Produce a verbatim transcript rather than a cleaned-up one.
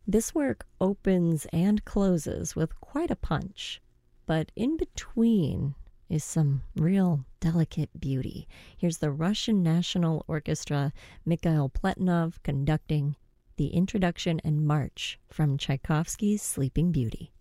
This work opens and closes with quite a punch, but in between is some real delicate beauty. Here's the Russian National Orchestra, Mikhail Pletinov conducting the introduction and march from Tchaikovsky's Sleeping Beauty.